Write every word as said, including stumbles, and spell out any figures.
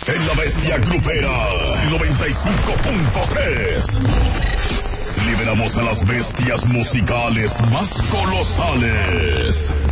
en La Bestia Grupera noventa y cinco punto tres. Liberamos a las bestias musicales más colosales.